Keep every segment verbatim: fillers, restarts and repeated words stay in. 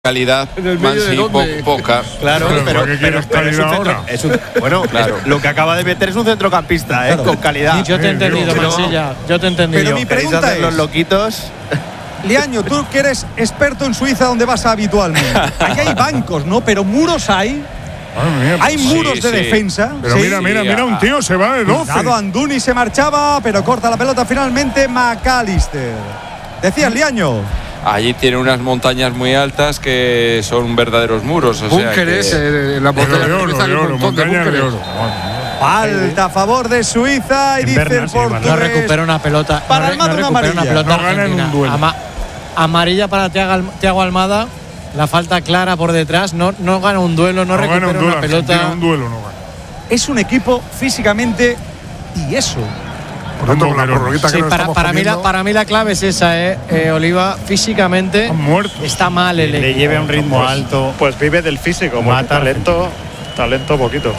calidad más y po poca. Claro, pero, pero, pero, pero es un centro, es un, bueno, claro. es, lo que acaba de meter es un centrocampista, ¿eh? Claro. Con calidad. Yo te he entendido, Mansilla. Yo te he entendido. Pero mi pregunta es, los loquitos. Liaño, tú que eres experto en Suiza, donde vas habitualmente. Aquí hay bancos, ¿no? Pero muros hay. Mía, hay muros sí, de sí. defensa. Pero sí. mira, mira, mira, un tío se va de doce. Cuidado, Anduni se marchaba, pero corta la pelota finalmente McAllister. Decías, Liaño. Allí tiene unas montañas muy altas que son verdaderos muros. O búnkeres, sea que… eh, la montaña de oro, de oro, montaña de oro. Falta a favor de Suiza y dice el portugués. No recupera una pelota. Para no, Almada no una recupera amarilla. una pelota No gana en un duelo. Ama amarilla para Thiago Almada. La falta clara por detrás. No, no gana un duelo, no, no recupera un duelo, una pelota. Un duelo no gana. Es un equipo físicamente tieso. Por tanto, con la prorroguita sí, que nos para, estamos para, mí la, para mí la clave es esa, eh, eh Oliva. Físicamente está mal el equipo. Le lleve a un ritmo pues, alto. Pues vive del físico, mata talento, talento poquito.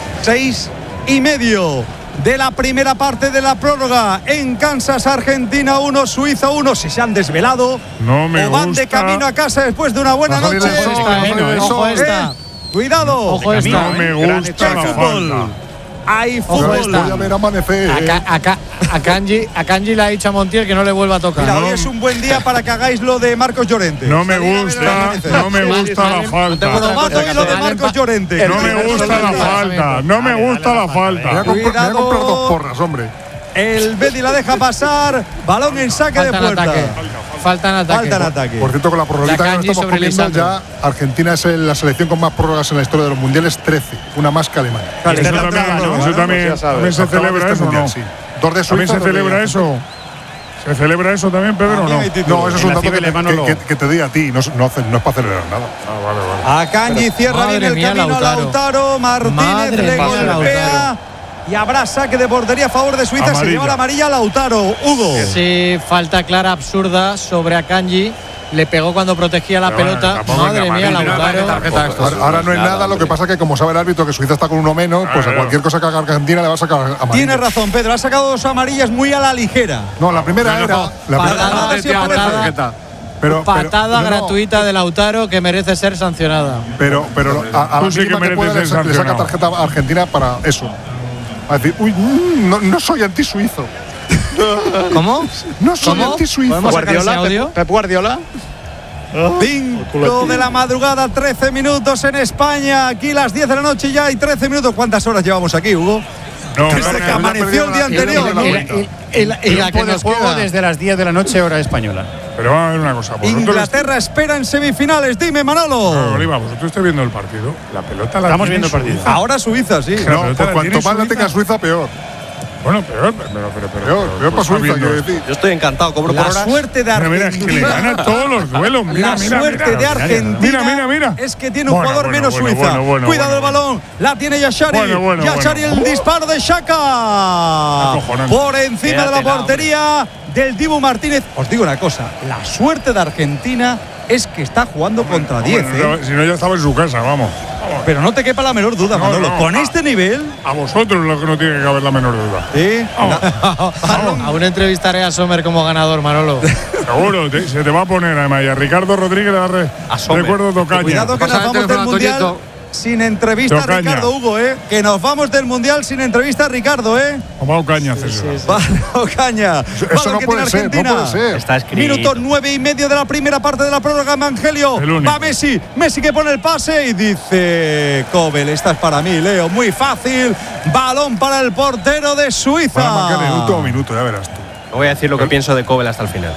Seis y medio de la primera parte de la prórroga en Kansas. Argentina uno, Suiza uno. Si se han desvelado no me o van gusta. de camino a casa después de una buena noche. Ojo esta. Cuidado. Ojo esta. No me gusta la falta. Hay fútbol. Voy a ver amanecer. Acá, acá, a, Kanji, a Kanji le ha dicho a Montiel que no le vuelva a tocar. Mira, no. hoy es un buen día para que hagáis lo de Marcos Llorente. No me gusta, no me gusta la falta. Probato y lo de Marcos Llorente. No me gusta la falta, no me gusta la falta. Cuidado. Voy a comprar dos porras, hombre. El Betis la deja pasar. Balón en saque de puerta. Falta en ataque. Falta en ataque. Por cierto, con la prórroga que nos estamos comiendo ya, Argentina es la selección con más prórrogas en la historia de los mundiales, trece. Una más que Alemania. Claro, eso también, ¿no? Eso también, pues también se celebra eso, mundial, ¿no? Sí. Dos de Suiza, ¿También se celebra de eso? ¿Se celebra eso también, Pedro, o no? No, eso es un dato que, que, que, que te di a ti, no, no, no es para celebrar nada. Ah, vale, vale. A Kanji cierra bien el camino a Lautaro. Lautaro. Martínez le golpea. Y habrá saque de portería a favor de Suiza. Amarilla. Se lleva la amarilla a Lautaro. Hugo. Sí, falta clara absurda sobre Akanji. Le pegó cuando protegía la Pero pelota. Bueno, Madre mía, Lautaro. Ahora, ahora no es nada, lo que pasa es que como sabe el árbitro que Suiza está con uno menos, pues a cualquier cosa que haga Argentina le va a sacar amarilla. Tiene razón, Pedro. Ha sacado dos amarillas muy a la ligera. No, la primera no, era… No, la patada, primera patada, pero, patada pero, gratuita no, de Lautaro que merece ser sancionada. Pero, pero a, a la sí mínima que, que puede le, le saca tarjeta a Argentina para eso. A decir, uy, no, no soy antisuizo. ¿Cómo? No soy ¿Cómo? antisuizo. ¿Guardiola? ¿Pep, Pep Guardiola? Cinco de la madrugada, trece minutos en España. Aquí las diez de la noche ya hay trece minutos. ¿Cuántas horas llevamos aquí, Hugo? No, desde no, que no, amaneció el día anterior, ¿no? Y la que nos juego desde las diez de la noche, hora española. Pero vamos a ver una cosa. Inglaterra espera en semifinales. Dime, Manolo. No, Oliva, vosotros estáis viendo el partido. La pelota la Estamos viendo el partido. Suiza. Ahora Suiza, sí. No, por cuanto más la tenga Suiza, peor. Bueno, peor, pero, pero, pero, pero peor, peor para Suiza, quiero decir. Yo estoy encantado, cobro la por horas. Suerte de Argentina. Mira, mira, es que le gana todos los duelos. Mira, la mira, suerte mira, de Argentina mira, mira, mira. es que tiene un bueno, jugador bueno, menos bueno, Suiza. Bueno, bueno, Cuidado bueno, el balón, la tiene Yashari. Bueno, bueno, Yashari, bueno. el disparo de Shaka. Por encima de la portería del Dibu Martínez. Os digo una cosa, la suerte de Argentina es que está jugando bueno, contra diez. Bueno, ¿eh? Si no, ya estaba en su casa, vamos. vamos. Pero no te quepa la menor duda, no, Manolo. No, Con a, este nivel. A vosotros lo que no tiene que caber la menor duda. Sí. Vamos. Aún entrevistaré a Sommer como ganador, Manolo. Seguro, te, se te va a poner además. Y a Ricardo Rodríguez le re, recuerdo tocaña. Cuidado que nos vamos del mundial sin entrevista a Ricardo, Hugo, ¿eh? Que nos vamos del mundial sin entrevista a Ricardo, ¿eh? Va Ocaña, sí, sí, sí. Va Ocaña. Eso no puede, ser, no puede ser. Está escrito. Minuto nueve y medio de la primera parte de la prórroga, Evangelio. Va Messi. Messi que pone el pase y dice: Kobel, esta es para mí, Leo. Muy fácil. Balón para el portero de Suiza. Para marcar el último minuto, ya verás tú. No voy a decir lo que pienso de Kobel hasta el final.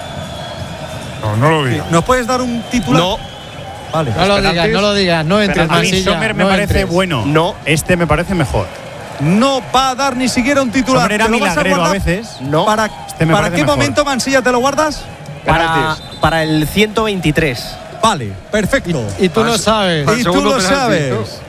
No, no lo digas. ¿Nos puedes dar un titular? No. Vale, no lo digas, no lo digas, no entres, Mansilla. Sommer me no parece entres. bueno. No, este me parece mejor. No va a dar ni siquiera un titular. Sommer era milagrero a, a veces. No. ¿Para, este me ¿para qué mejor. momento, Mansilla, te lo guardas? Para, para el ciento veintitrés. Vale, perfecto. Y, y tú lo sabes. Y tú lo sabes.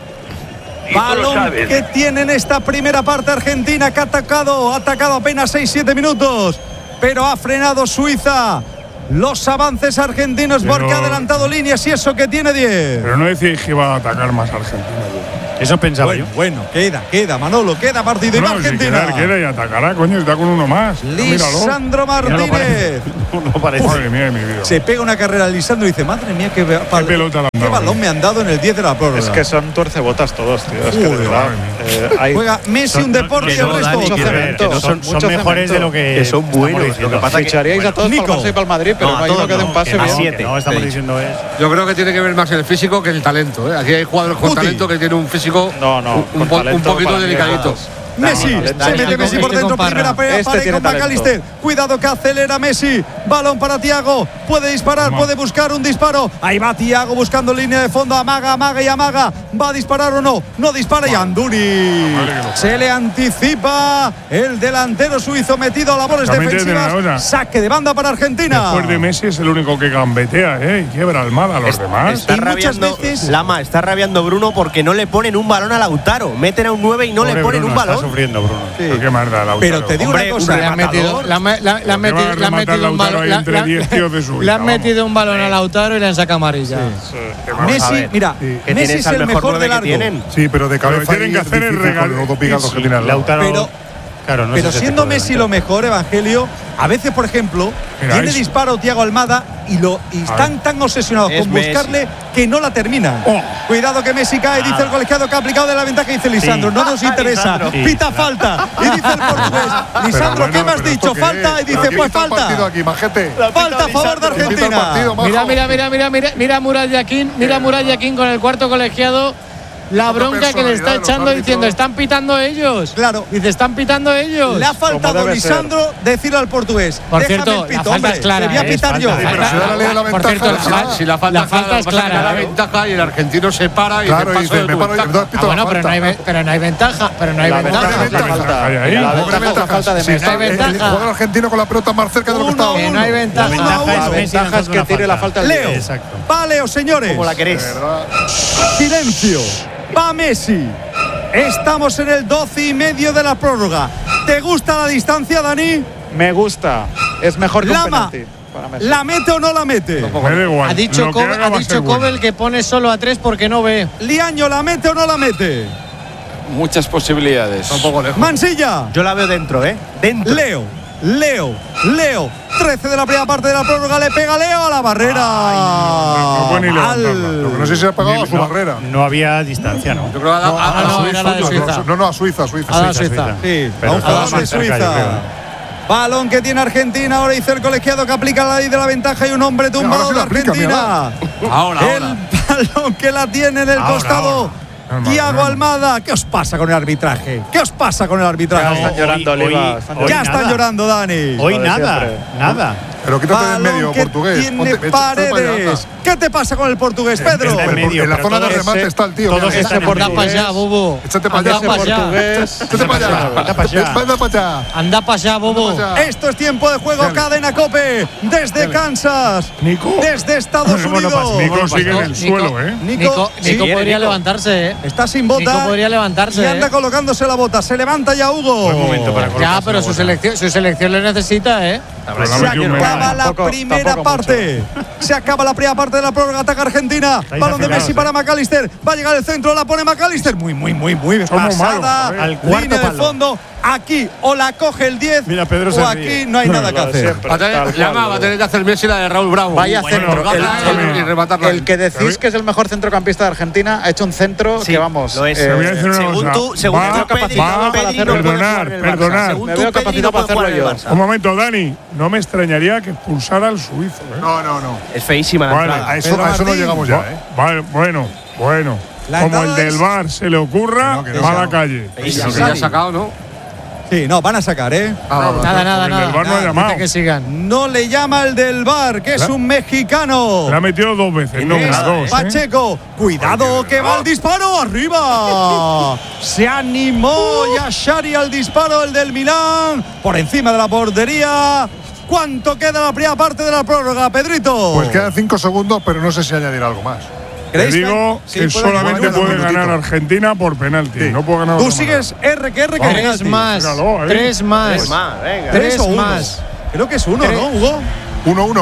Balón que tiene en esta primera parte Argentina, que ha atacado, ha atacado apenas seis siete minutos, pero ha frenado Suiza. Los avances argentinos, pero, porque ha adelantado líneas y eso que tiene diez. Pero no decís que iba a atacar más Argentina. Eso pensaba bueno, yo. Bueno, queda, queda, Manolo, queda partido No, y si Argentina. queda, queda y atacará, coño, está con uno más. Lisandro Martínez. No parece. Madre mía, mi vida. Se pega una carrera Lisandro y dice, madre mía, qué, pal- pelota le han qué dado, balón ¿no? me han dado en el diez de la prórroga. Es que son tuercebotas todos, tío. Es que de Joder, verdad. madre eh, hay Juega Messi un deporte y el no, resto. Dani, mucho que ver, cemento, que no son, mucho son mejores cemento. de lo que. Que son buenos. Lo que pasa que Ficharíais a todos Nico. para el Barça y para el Madrid, pero No, no, a hay uno todos que dé no, un pase que no, bien. que no, estamos seis. diciendo es. Yo creo que tiene que ver más el físico que el talento. ¿eh? Aquí hay jugadores con Guti. talento que tienen un físico No, no, un, con un po- un talento poquito para mí delicadito. es- Messi, Dani, se Dani, mete Messi Dani, por dentro, con Parra. primera pelea Este para tiene con talento. McAllister. Cuidado que acelera Messi. Balón para Thiago. Puede disparar, Vamos. puede buscar un disparo. Ahí va Thiago buscando línea de fondo. Amaga, amaga y amaga. ¿Va a disparar o no? No dispara y Anduni. Se le anticipa el delantero suizo metido a labores También te digo una defensivas. cosa. Saque de banda para Argentina. Después de Messi es el único que gambetea, ¿eh? Y quiebra Almada a los demás. Está Y muchas rabiando, veces- Lama, está rabiando Bruno porque no le ponen un balón a Lautaro. Meten a un nueve y no Pobre le ponen Bruno, un Está balón. sufriendo, Bruno. Pero qué más da, Lautaro. Pero te digo Hombre, una cosa. Le han metido, le han, le han- le han ¿Qué va a metido, le han rematar metido un Lautaro balón. ahí Le, entre le- diez tíos de su le vida, han vamos. metido un balón a Lautaro y le han sacado amarilla. Messi, mira, Que Messi tienes es al el mejor mejor de nueve que largo. tienen. Sí, pero de Pero cabeza tienen que ahí es hacer el difícil regalo. con los dos picados Sí, que tiene al lado. Lautaro. Pero claro, no Pero es ese siendo tipo de Messi delantero. lo mejor, Evangelio, a veces, por ejemplo, Mira, tiene es- disparo Thiago Almada y, lo, y están tan obsesionados Es con Messi. buscarle que no la terminan. Oh. Cuidado que Messi cae, dice el colegiado que ha aplicado de la ventaja, dice Lisandro, no nos interesa, Lisandro. Sí. pita falta. Y dice el portugués, Lisandro, Pero ¿qué bueno, me has pero dicho? ¿esto qué Falta. es? Y dice, ¿Quién pues quita el partido falta. aquí, majete? Falta a favor de ¿Quién quita el partido, Argentina. majo? Mira, mira, mira, mira, mira, mira Murat Yakin, mira Murat Yakin con el cuarto colegiado. La Otra bronca que le está personalidad de los echando árbitros. diciendo, están pitando ellos. Claro. Dice, están pitando ellos. Le ha faltado debe Lisandro decirlo al portugués. Por Déjame cierto, el pito, la falta hombre, es clara. te voy a ¿eh? pitar Es yo. falta. Sí, pero si da la ley de la Por ventaja, cierto, la ya. falta- Si la falta, la falta es pasa que clara. da la ¿eh? ventaja y el argentino se para y Claro, dice, y paso dice, de me tu paro y ventaja. dos pitos Ah, bueno, la pero no, hay, falta. ve- pero no hay ventaja. Pero no hay La ventaja. ventaja, ventaja. la falta. Ahí, ahí. La Pobre ventaja es la ventaja. falta de Si Messi. está hay el ventaja. jugador argentino con la pelota más cerca de lo que Uno, está Que uno. no hay ventaja. La Uno a ventaja uno. es La Messi ventaja es dando que una tire la falta. falta al Leo. diez. Exacto. Vale, o señores. Como la querés. Silencio. Va Messi. Estamos en el doce y medio de la prórroga. ¿Te gusta la distancia, Dani? Me gusta. Es mejor que un Lama. penalti para Messi. ¿La mete o no la mete? Me da igual. Ha dicho, Lo que Kobe- haga ha va a dicho ser bueno. Kobel que pone solo a tres porque no ve. Liaño, ¿la mete o no la mete? Muchas posibilidades. Un poco lejos. Mansilla. Yo la veo dentro, ¿eh? Dentro. Leo. Leo. Leo. trece de la primera parte de la prórroga. Le pega Leo a la barrera. No puede ni levantarla. Lo que no sé si se ha pagado a su No, barrera. no había distancia, ¿no? Yo creo que a, a- Ah, a- no, era la de No, Suiza. No, no, a Suiza, a Suiza. A la Suiza. Suiza. Sí, Pero a un estaba jugador de más cerca, yo Suiza. creo. Balón que tiene Argentina. Ahora dice el colegiado que aplica la ley de la ventaja y un hombre tumbado ahora sí de la aplica, Argentina. ahora, El ahora. balón que la tiene en el Ahora, costado. ahora. Calma, Thiago calma. Almada. ¿Qué os pasa con el arbitraje? ¿Qué os pasa con el Ya arbitraje? están llorando, hoy- Oliva. hoy- Están hoy Ya llorando. están nada. llorando, Dani. Hoy Lo de nada, siempre. nada. Pero quítate del Balón medio, que portugués. tiene Ponte- vete- vete para allá, Paredes. anda. ¿Qué te pasa con el portugués, Pedro? Está en Pero medio, en la pero zona de todos- remate está el tío. todos mira. están en Anda medio. para allá, Bobo. Échate para Anda allá. Ese para allá. portugués. Échate para allá. Anda para allá. Anda para allá. Anda para allá, Bobo. Anda para allá. Esto es tiempo de juego, Dale. cadena Cope, desde Kansas, Nico. desde Estados Bueno, Unidos. pues, Nico sigue en el Nico- suelo, ¿eh? Nico, Nico, sí, Nico quiere, podría Nico. levantarse, ¿eh? Está sin bota. Nico podría levantarse, Y anda ¿eh? colocándose la bota. Se levanta ya Hugo. Buen momento para Ya, colocarse pero la su bota. selección, su selección le necesita, ¿eh? Pero le ha Se metido un acaba meneo. la Tampoco- primera tampoco parte. Se acaba la primera parte de la prórroga. Ataca Argentina. Estáis Balón de afilados, Messi eh. para McAllister. Va a llegar el centro. La pone McAllister. Muy, muy, muy, muy Somos pasada. malos, joder. Al cuarto Línea de palo. fondo. Aquí o la coge el diez. Mira, Pedro o se aquí ríe. no hay nada que Lo de hacer. siempre, Va a tener- tal cual, Llama, lo va a de- tener que hacer Messi la de Raúl Bravo. Vaya Bueno, centro. colgarla El- y- y rematarla. El que decís que es el mejor centrocampista de Argentina ha hecho un centro Sí, que vamos. lo es. eh, Te voy a decir una según cosa. tú, según Va- tú, va- Pedri, va- Pedri para no puede perdonar, jugar en el Barça. perdonar. Según Me tú, veo Pedri capacitado no para puede jugar en el hacerlo yo. Barça. Un momento, Dani. No me extrañaría que expulsara al suizo, ¿eh? No, no, no. Es feísima la Vale, entrada. A eso, Pedro a eso no Martín. llegamos ya, ¿eh? Vale, bueno, bueno. La Como el entrada del es- Bar se le ocurra, Que no, que no, va a que la no. calle. Y ya se ha sacado, ¿no? Sí, no, van a sacar, ¿eh? Ah, Nada, nada, el nada. del Bar no ha Nada, llamado. dice que sigan. No le llama el del bar, que es ¿La? un mexicano. Le ha metido dos veces, no Es una, dos. ¿eh? Pacheco, cuidado que va el disparo arriba. Se animó Yashari al disparo, el del Milán, por encima de la portería. ¿Cuánto queda la primera parte de la prórroga, Pedrito? Pues quedan cinco segundos, pero no sé si añadir algo más. Te ¿Creéis digo sí, que puede solamente ganar puede un ganar minutito. Argentina por penalti. Sí. No puede ganar Tú de otra sigues R que R que Tres penalti. más. Míralo, ¿eh? Tres más. Pues más, venga. Tres Tres o uno. más. Creo que es uno, Tres. ¿no, Hugo? uno uno.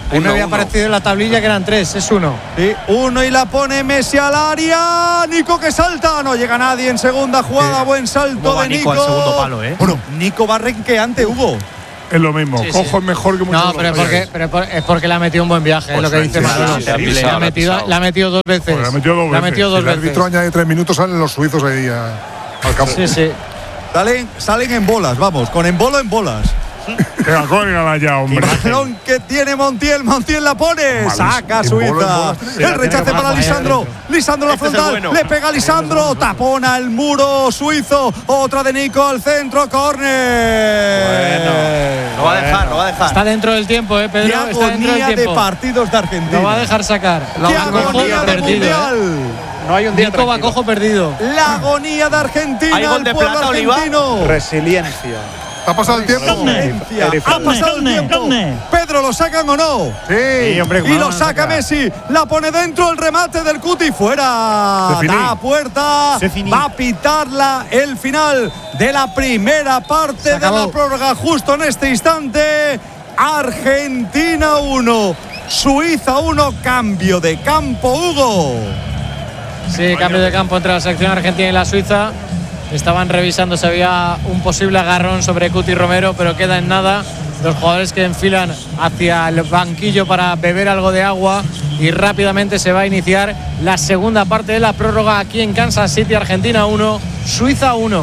Ahí me había aparecido en la tablilla que eran tres, es uno. Sí, uno y la pone Messi al área. Nico que salta, no llega nadie en segunda jugada. Sí. Buen salto de Nico. Nico al segundo palo, ¿eh? Bueno, Nico va renqueante, Hugo. Es lo mismo, sí, cojo sí. es mejor que muchos. No, pero, es porque, pero es porque le ha metido un buen viaje, pues es lo que dice Manolo. Sí, sí, sí, la ha metido, la ha metido dos veces. Pues la ha metido dos veces. La ha metido dos si veces. El árbitro añade tres minutos, salen los suizos ahí a, al campo. Sí, sí. Salen, salen en bolas, vamos, con embolo en bolas. Venga, córgala ya, hombre. Balón que tiene Montiel, Montiel la pone, mal, saca Suiza. El rechace para Lisandro. Lisandro la este frontal, bueno. Le pega a Lisandro, tapona el muro suizo. Otra de Nico al centro, córner. Bueno, lo va a dejar, lo va a dejar. Está dentro del tiempo, eh, Pedro. Qué está dentro del tiempo de partidos de Argentina. Lo va a dejar sacar. Qué agonía de mundial. Eh. No hay un día Nico Bacojo perdido. La agonía de Argentina. ¿Hay gol de plata, argentino. Resiliencia. ¿Ha pasado el tiempo? Ha pasado el tiempo. Pedro, ¿lo sacan o no? Sí, sí hombre. Y lo saca Messi. La pone dentro el remate del Cuti. Fuera. Da puerta. Va a pitarla el final de la primera parte de la prórroga. Justo en este instante. Argentina uno. Suiza uno. Cambio de campo, Hugo. Sí, cambio de campo entre la selección argentina y la Suiza. Estaban revisando si había un posible agarrón sobre Cuti Romero, pero queda en nada. Los jugadores que enfilan hacia el banquillo para beber algo de agua y rápidamente se va a iniciar la segunda parte de la prórroga aquí en Kansas City. Argentina uno, Suiza uno.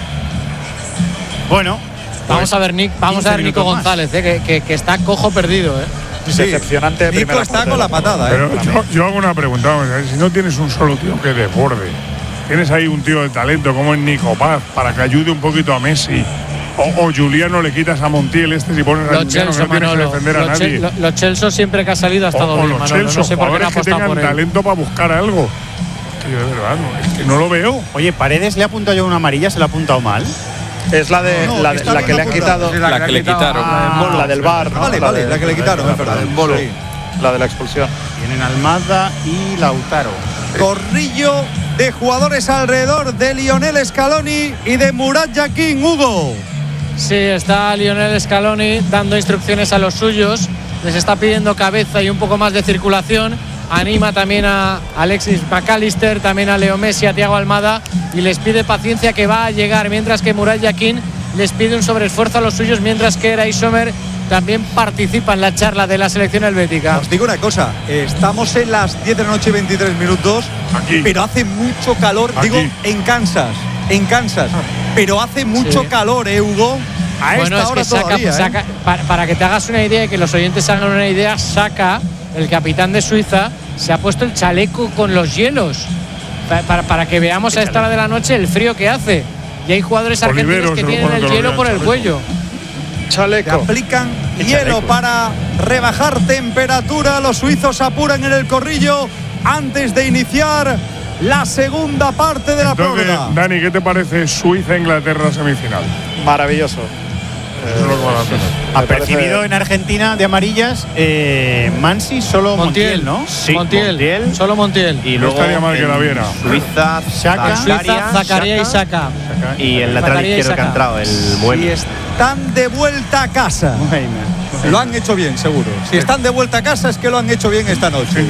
Bueno, vamos a ver Nick, vamos a ver Nico González, eh, que, que, que está cojo perdido, eh. Sí, decepcionante. Nico está con la patada, pero eh. yo, yo hago una pregunta, si no tienes un solo tío que desborde, tienes ahí un tío de talento como es Nico Paz para que ayude un poquito a Messi. O, o Juliano le quitas a Montiel este si pones a Juliano, que no tienes que defender a nadie. Los lo Chelsea siempre que ha salido ha estado o, bien, o los Manolo. Chelsea, No sé por qué no ha que apostado tengan por él. talento para buscar algo. Tío, de verdad, no, es que no lo veo. Oye, Paredes le ha apuntado yo una amarilla, se la ha apuntado mal. Es la de no, no, la, que, la que le han quitado. La, la que le quitaron. A, la del bar, ¿no? Vale, la vale, de, la que le quitaron, es verdad. Sí. La de la expulsión. Tienen Almada y Lautaro. Corrillo de jugadores alrededor de Lionel Scaloni y de Murat Yakin, Hugo. Sí, está Lionel Scaloni dando instrucciones a los suyos. Les está pidiendo cabeza y un poco más de circulación. Anima también a Alexis McAllister, también a Leo Messi, a Thiago Almada, y les pide paciencia que va a llegar, mientras que Murat Yakin les pide un sobreesfuerzo a los suyos, mientras que Eray Sommer también participa en la charla de la selección helvética. Os digo una cosa, estamos en las diez de la noche y veintitrés minutos, Aquí. pero hace mucho calor, Aquí. digo, en Kansas, en Kansas, pero hace mucho Sí. calor, ¿eh, Hugo? A bueno, esta es hora que saca, todavía, saca ¿eh? para, para que te hagas una idea y que los oyentes hagan una idea, Saka, el capitán de Suiza, se ha puesto el chaleco con los hielos para, para, para que veamos a esta hora de la noche el frío que hace. Y hay jugadores argentinos Oliveros que se lo tienen pone el todos hielo los por días, el chaleco. cuello. Le Chaleco. aplican hielo para rebajar temperatura. Los suizos apuran en el corrillo antes de iniciar la segunda parte de la Entonces, prórroga. Dani, ¿qué te parece Suiza-Inglaterra semifinal? Maravilloso. Eso es lo que van a hacer. Apercibido en Argentina de amarillas, eh, Mansi, solo Montiel, Montiel, ¿no? Sí, Montiel, Montiel. solo Montiel. Y No luego estaría mal que la en viera. Suiza, Xhaka, Suiza, Zakaria y Saka. y el lateral Zakaria y izquierdo que ha Saka. entrado, el Si Mueble. están de vuelta a casa, Bueno. lo han hecho bien, seguro. Si están de vuelta a casa es que lo han hecho bien esta noche.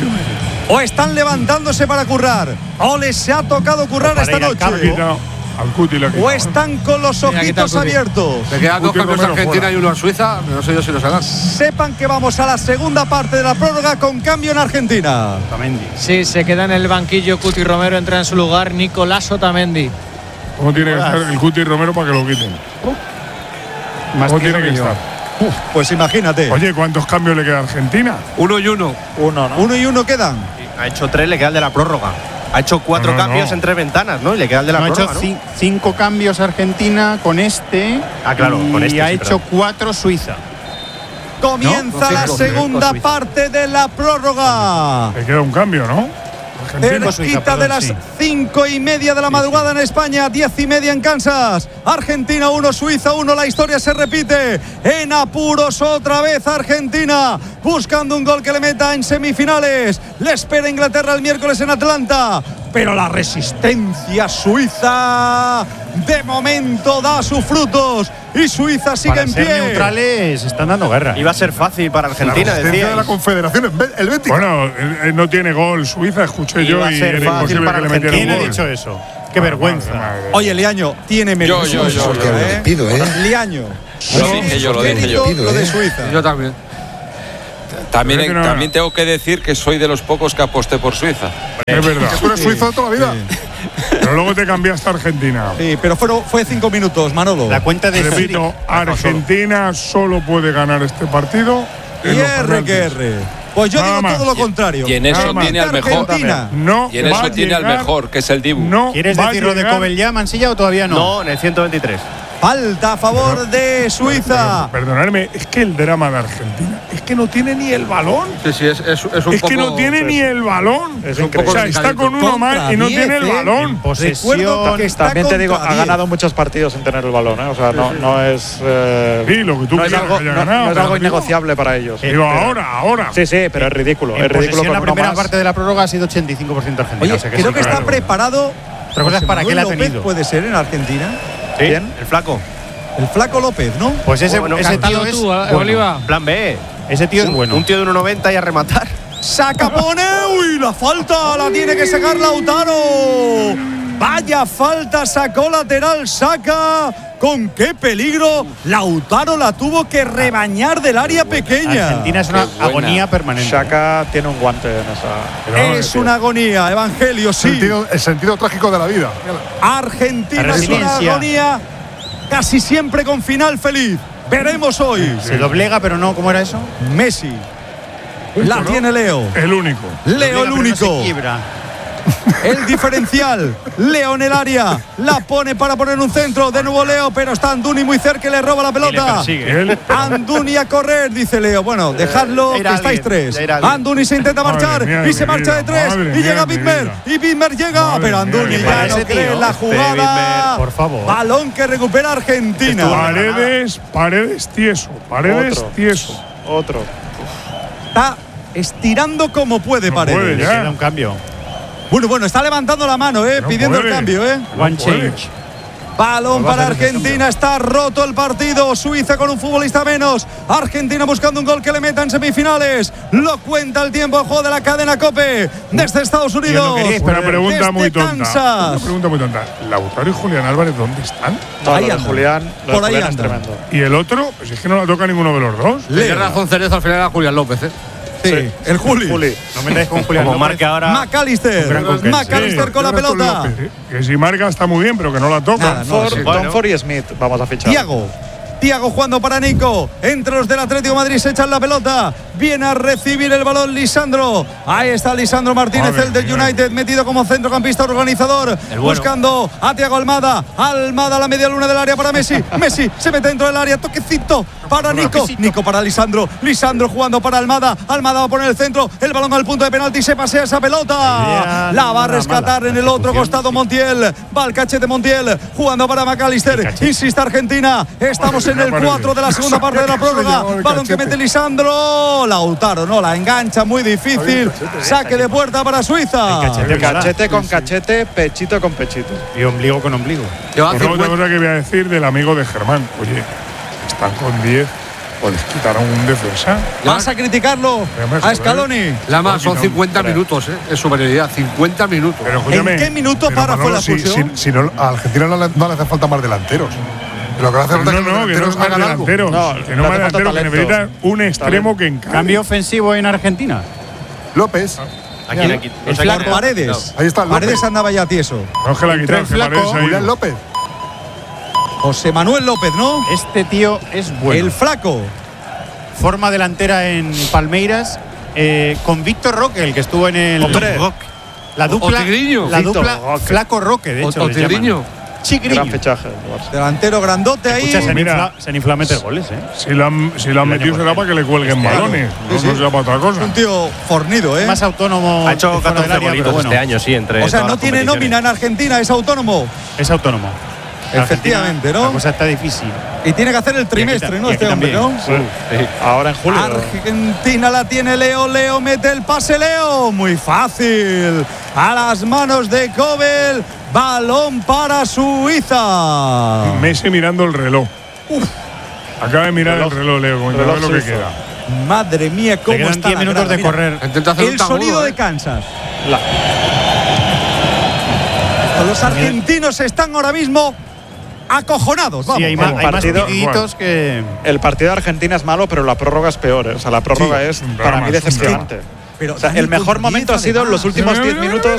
O están levantándose para currar, o les ha tocado currar para esta ir al noche. campo. Quitado. Al Cuti le ha quitado. O están con los Mira, quita el ojitos Cuti. abiertos. Le quedan dos Cuti cambios a Romero Argentina fuera. y uno a Suiza. No sé yo si los harán. Sepan que vamos a la segunda parte de la prórroga con cambio en Argentina. Otamendi. Sí, se queda en el banquillo Cuti Romero, entra en su lugar Nicolás Otamendi. ¿Cómo tiene que estar el Cuti Romero para que lo quiten? Más ¿Cómo tieso tiene que yo. estar? Pues imagínate. Oye, ¿cuántos cambios le queda a Argentina? Uno y uno. Uno, ¿no? Uno y uno quedan. Ha hecho tres, le queda el de la prórroga. Ha hecho cuatro No, no, cambios no. en tres ventanas, ¿no? Y le queda el de la No, ha hecho prórroga, ¿no? ci- cinco cambios Argentina con este. Ah, claro, y con este, ha sí, hecho perdón. cuatro Suiza. Comienza No, la cinco, segunda cinco Suiza. parte de la prórroga. Le queda un cambio, ¿no? Argentina. Cerquita de las sí. cinco y media de la madrugada en España, diez y media en Kansas. Argentina uno, Suiza uno. La historia se repite. En apuros otra vez Argentina, buscando un gol que le meta en semifinales. Le espera Inglaterra el miércoles en Atlanta. pero la resistencia suiza de momento da sus frutos y Suiza sigue para en ser pie. neutrales están dando guerra. Iba a ser fácil para Argentina, la decía. de la Confederación, el Betis. Bueno, eh, no tiene gol Suiza, escuché Iba yo, a y ser era fácil imposible para que le metieran ¿Quién un ha gol. dicho eso? Qué vergüenza. Madre. Oye, Liaño, tiene mérito. Yo, yo, yo, yo, ¿eh? yo. pido, ¿eh? Liaño. Lo dije yo, lo dije yo. Mérito lo de Suiza. Yo también. También, Pero que no- también tengo que decir que soy de los pocos que aposté por Suiza. Es verdad. Tú eres suizo de toda la vida. Pero luego te cambiaste a Argentina. Sí, pero fueron, fue cinco minutos, Manolo. La cuenta de Repito, Argentina solo puede ganar este partido. en Y los R que penaltis. R. Pues yo Nada digo más. todo lo contrario. Y en eso Nada más. tiene al mejor. Argentina. No Y en va eso a tiene al llegar- mejor, que es el Dibu. No ¿Quieres va a decir lo de llegar- Cobel ya, Mansilla, o todavía no? No, en el ciento veintitrés. Falta a favor de Suiza. Perdonadme, es que el drama de Argentina es que no tiene ni el balón. Sí, sí, es, es, es un Es poco. que no tiene ni el balón. Es o increíble. sea, está con uno Contra más y no diez, tiene el ¿eh? balón. Posesión. Recuerdo que está También te digo, contra ha diez. ganado muchos partidos sin tener el balón, ¿eh? O sea, no, no es. eh, Sí, lo que tú no es quieras algo, que haya no- ganado, no es pero algo digo- innegociable para ellos. Digo, ahora, ahora. Sí, sí, pero es ridículo. En Es ridículo posesión, con la uno primera más. parte de la prórroga ha sido ochenta y cinco por ciento argentina. Oye, o sea que creo sí, que está claro. preparado. Otra cosa es José para qué Manuel la ha López tenido. puede ser en Argentina. ¿Quién? El flaco. El flaco López, ¿no? Pues ese, Bueno, ese tío Cántalo es. tú, eh, bueno. Oliva. Plan B. Ese tío es Un- bueno. Un tío de uno noventa y a rematar. Saca, pone. Uy, la falta la tiene que sacar Lautaro. Vaya falta, sacó lateral, saca. Con qué peligro. Lautaro la tuvo que rebañar del área pequeña. Argentina es una Qué buena. agonía permanente. Shaka tiene un guante en esa. Es una agonía, Evangelio, sí. Sentido- el sentido trágico de la vida. Argentina La es una resiliencia. agonía casi siempre con final feliz. Veremos hoy. Se doblega, pero no, ¿cómo era eso? Messi. La tiene Leo. El único. Leo el Doblega, pero no se único. quiebra. El diferencial. Leo en el área. La pone para poner un centro. De nuevo Leo, pero está Anduni muy cerca y le roba la Y le pelota. persigue. Él, Anduni a correr, dice Leo. Bueno, dejadlo, ir que estáis alguien, tres. ir alguien. Anduni se intenta Madre marchar mía y de se mi marcha vida, de tres. madre Y mía llega de mi Bitmer. vida. Y Bitmer llega, Madre pero mía Anduni de mi ya vida. no Ese cree tío, en la este jugada. Bitmer, por favor. Balón que recupera Argentina. Paredes, Paredes tieso. Paredes Otro. tieso. Otro. Está estirando como puede, No Paredes. puede Le ya. queda un cambio. Bueno, bueno, está levantando la mano, eh, No pidiendo el puede. cambio, eh. No One puede. change. Balón Pues va a para hacer ese Argentina, está roto el partido. Suiza con un futbolista menos. Argentina buscando un gol que le meta en semifinales. Lo cuenta el tiempo de juego de la cadena COPE desde Estados Unidos. queríais Una pregunta Desde muy tonta. Kansas. Una pregunta muy tonta. Lautaro y Julián Álvarez, ¿dónde están? No, Ahí lo de anda. Julián, lo Por de ahí Julián es anda. tremendo. ¿Y el otro? Pues es que no la toca ninguno de los dos. Tiene Leo. razón Cerezo, al final era Julián López, ¿eh? Sí, el Juli. Juli. No metáis con Julián Como López. marque ahora. McAllister. Un gran concurso. McAllister Sí, con la yo creo que pelota. López, ¿eh? Que si marca está muy bien, pero que no la toca. Nada, no, Ford, sí. Bueno. Donford y Smith. Vamos a fichar. Tiago. Tiago jugando para Nico. Entre los del Atlético de Madrid se echan la pelota. Viene a recibir el balón Lisandro. Ahí está Lisandro Martínez, Madre el del mía. United, metido como centrocampista organizador. bueno. Buscando a Tiago Almada. Almada a la media luna del área para Messi. Messi se mete dentro del área. Toquecito para Nico. Nico para Lisandro. Lisandro jugando para Almada. Almada va a poner el centro. El balón al punto de penalti. Se pasea esa pelota. idea La va a nada rescatar mala. en el otro Ejecución, costado sí. Montiel. Va al cachete Montiel. Jugando para McAllister. Insiste Argentina. Estamos en el cuatro de la segunda parte de la prórroga. Balón que mete Lisandro. Lautaro no la engancha, muy difícil. Saque de puerta para Suiza. El cachete. Cachete con cachete, pechito con pechito. Y ombligo con ombligo. Lleva Otra cincuenta cosa que voy a decir del amigo de Germán. Oye, están con diez. Pues quitaron un defensa. Vas a criticarlo a Scaloni. La más, son No, cincuenta creo. minutos, ¿eh? Es superioridad, cincuenta minutos. Pero escúchame. ¿En qué minuto pero, para fue Manolo, la si- expulsión? Si, si no, a Argentina no le, no le hace falta más delanteros. Lo que le hace falta No, es que no, los que no delanteros es más hagan algo. delanteros. No, que le no más hace falta delanteros, que talento. necesitan un extremo que encaje. Cambio ofensivo en Argentina. López. Aquí, aquí. El No sé flaco quién- Paredes. Ahí está el López. Paredes andaba ya tieso. No es que la Entró quitan, el que flaco, Paredes ha Julián ido. López. José Manuel López, ¿no? Este tío es bueno. El flaco. Forma delantera en Palmeiras. eh, con Víctor Roque, el que estuvo en el. Hombre. La dupla. O Tigriño. La Víctor dupla Roque. Flaco Roque, de O, hecho. o les llaman. Tigriño. Chigriño. Gran fichaje. del Barça. Delantero grandote ahí. Escucha, se han, Mira. infla, se han inflado a meter goles, ¿eh? Si lo han, si lo han El año metido será pasado. para que le cuelguen Este año. balones. Sí, No, sí. no será para otra cosa. Un tío fornido, ¿eh? Más autónomo. Ha hecho fuera del catorce área, golitos pero bueno, este año, sí, entre O sea, todas no las tiene competiciones. nómina en Argentina, es autónomo. Es autónomo. Efectivamente, ¿no? La cosa está difícil. Y tiene que hacer el trimestre, aquí, ¿no? Este hombre, ¿no? Sí. Sí. Ahora en julio. Argentina la tiene Leo. Leo mete el pase, Leo. Muy fácil. A las manos de Kobel. Balón para Suiza. Messi mirando el reloj. Uf. Acaba de mirar reloj, el reloj, Leo, como reloj lo que queda. Madre mía, cómo quedan está diez la minutos grada. de Mira, correr. el sonido de Kansas. La. Los argentinos están ahora mismo acojonados. Vamos, sí, hay, vamos. más, hay más Partido- titiditos que. El partido de Argentina es malo, pero la prórroga es peor. ¿eh? O sea, la prórroga Sí, es un para drama, mí es un decepcionante. Pero O sea, Dani, el mejor con momento ha diez sido además. los últimos diez minutos